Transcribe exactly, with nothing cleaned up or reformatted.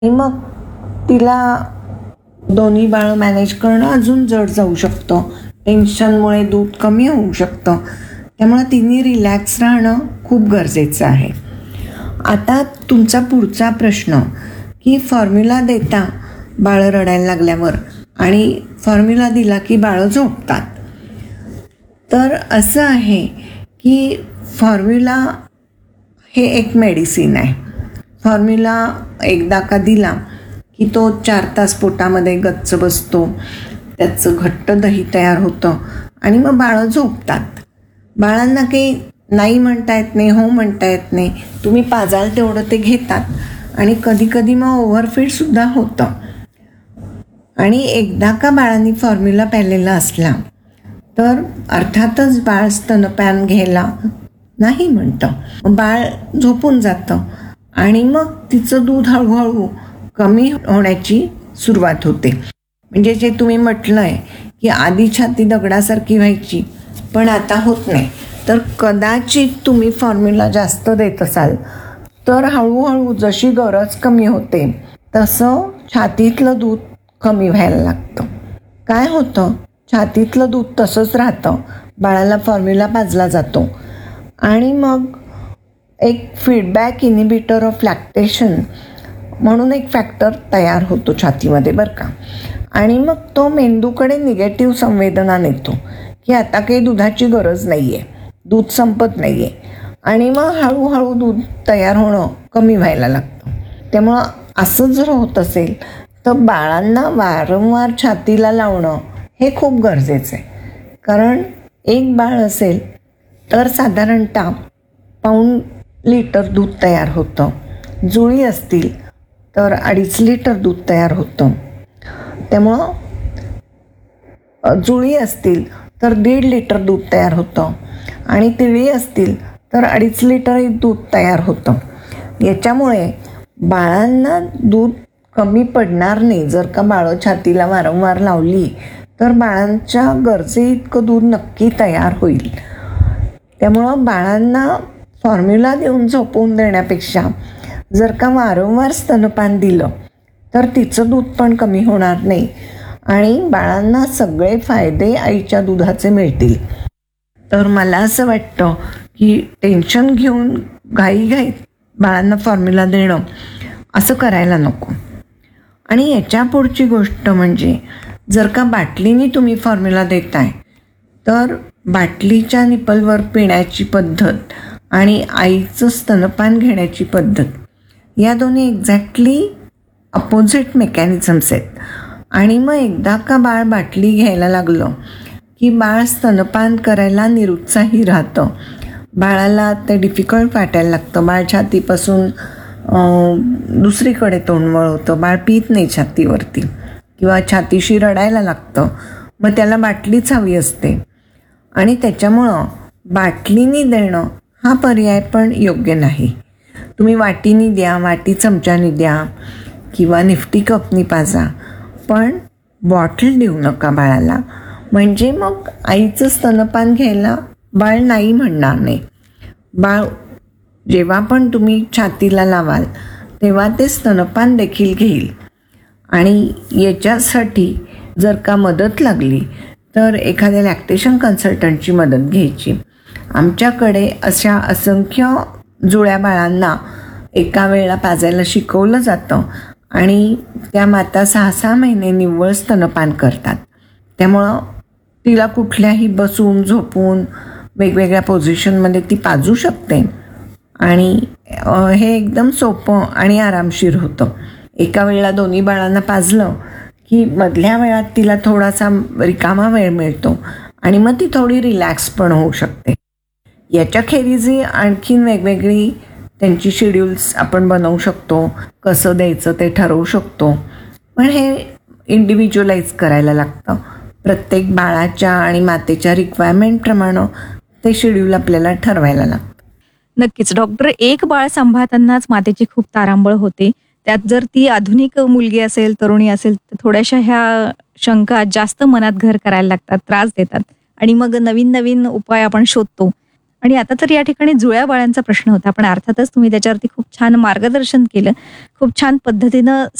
आणि मग तिला दोन्ही बाळं मॅनेज करणं अजून जड जाऊ शकतं. टेन्शनमुळे दूध कमी होऊ शकतं. त्यामुळे तिने रिलॅक्स राहणं खूप गरजेचं आहे. आता तुमचा पुढचा प्रश्न की फॉर्म्युला देता बाळं रडायला लागल्यावर आणि फॉर्म्युला दिला की बाळं झोपतात. तर असं आहे की फॉर्म्युला हे एक मेडिसिन आहे. फॉर्म्युला एकदा का दिला की तो चार तास पोटामध्ये गच्च बसतो, त्याचं घट्ट दही तयार होतं आणि मग बाळं झोपतात. बाळांना काही नाही म्हणता येत नाही, हो म्हणता येत नाही. तुम्ही पाजाल तेवढं ते घेतात आणि कधी कधी मग ओव्हरफीडसुद्धा होतं. आणि एकदा का बाळांनी फॉर्म्युला प्यालेला असला तर अर्थातच बाळ स्तनपान घ्यायला नाही म्हणतं. बाळ झोपून जातं आणि मग तिचं दूध हळूहळू कमी होण्याची सुरुवात होते. म्हणजे जे तुम्ही म्हटलं आहे की आधी छाती दगडासारखी व्हायची पण आता होत नाही, तर कदाचित तुम्ही फॉर्म्युला जास्त देत असाल तर हळूहळू जशी गरज कमी होते तसं छातीतलं दूध कमी व्हायला लागतं. काय होतं, छातीतलं दूध तसंच राहतं, बाळाला फॉर्म्युला पाजला जातो आणि मग एक फीडबॅक इनिबिटर ऑफ लॅक्टेशन म्हणून एक फॅक्टर तयार होतो छातीमध्ये बरं का. आणि मग तो मेंदूकडे निगेटिव्ह संवेदना नेतो की आता काही दुधाची गरज नाही आहे, दूध संपत नाही आहे आणि मग हळूहळू दूध तयार होणं कमी व्हायला लागतं. त्यामुळं असं जर होत असेल तर बाळांना वारंवार छातीला लावणं हे खूप गरजेचं आहे. कारण एक बाळ असेल तर साधारणतः पाऊण लिटर दूध तयार होतं. जुळी असतील तर अडीच लिटर दूध तयार होतं. त्यामुळं जुळी असतील तर दीड लिटर दूध तयार होतं आणि तिळी असतील तर अडीच लिटर दूध तयार होतं. याच्यामुळे बाळांना दूध कमी पडणार नाही. जर का बाळं छातीला वारंवार लावली तर बाळांच्या गरजे इतकं दूध नक्की तयार होईल. त्यामुळं बाळांना फॉर्म्युला देऊन झोपवून देण्यापेक्षा जर का वारंवार स्तनपान दिलं तर तिचं दूध पण कमी होणार नाही आणि बाळांना सगळे फायदे आईच्या दुधाचे मिळतील. तर मला असं वाटतं की टेन्शन घेऊन घाईघाईत बाळांना फॉर्म्युला देणं असं करायला नको. आणि याच्या पुढची गोष्ट म्हणजे जर का बाटलीने तुम्ही फॉर्म्युला देताय तर बाटलीच्या निपलवर पिण्याची पद्धत आणि आईचं स्तनपान घेण्याची पद्धत या दोन्ही एक्झॅक्टली अपोजिट मेकॅनिझम्स आहेत. आणि मग एकदा का बाळ बाटली घ्यायला लागलं की बाळ स्तनपान करायला निरुत्साही राहतं. बाळाला ते डिफिकल्ट वाटायला लागतं. बाळ छातीपासून दुसरीकडे तोंड वळवतं. बाळ पित नाही छातीवरती किंवा छातीशी रडायला लागतं. मग त्याला बाटलीच हवी असते आणि त्याच्यामुळं बाटलीनी देणं हा पर्याय पण योग्य नाही. तुम्ही वाटीनी द्या, वाटी चमच्यानी द्या किंवा निफ्टी कपनी पाजा, पण बॉटल देऊ नका बाळाला. म्हणजे मग आईचं स्तनपान घ्यायला बाळ नाही म्हणणार नाही. बाळ जेव्हा पण तुम्ही छातीला लावाल तेव्हा ते स्तनपान देखील घेईल. आणि याच्यासाठी जर का मदत लागली तर एखाद्या लॅक्टेशन कन्सल्टंटची मदत घ्यायची. आमच्याकडे अशा असंख्य जुळ्या बाळांना एका वेळेला पाजायला शिकवलं जातं आणि त्या माता सहा सहा महिने निव्वळ स्तनपान करतात. त्यामुळं तिला कुठल्याही बसून झोपून वेगवेगळ्या पोझिशनमध्ये ती पाजू शकते आणि हे एकदम सोपं आणि आरामशीर होतं. एका वेळेला दोन्ही बाळांना पाजलं की मधल्या वेळात तिला थोडासा रिकामा वेळ मिळतो आणि मग ती थोडी रिलॅक्स पण होऊ शकते. याच्या खेरीजी आणखीन वेगवेगळी त्यांची शेड्यूल्स आपण बनवू शकतो, कसं द्यायचं ते ठरवू शकतो. पण हे इंडिव्हिज्युअलाइज करायला लागतं. प्रत्येक बाळाच्या आणि मातेच्या रिक्वायरमेंटप्रमाणे ते शेड्यूल आपल्याला ठरवायला लागतं. नक्कीच डॉक्टर, एक बाळ सांभाळतानाच मातेची खूप तारांबळ होते. त्यात जर ती आधुनिक मुलगी असेल, तरुणी असेल तर थोड्याशा ह्या शंका जास्त मनात घर करायला लागतात, त्रास देतात आणि मग नवीन नवीन उपाय आपण शोधतो. आणि आता तर या ठिकाणी जुळ्या बाळांचा प्रश्न होता, पण अर्थातच तुम्ही त्याच्यावरती खूप छान मार्गदर्शन केलं. खूप छान पद्धतीनं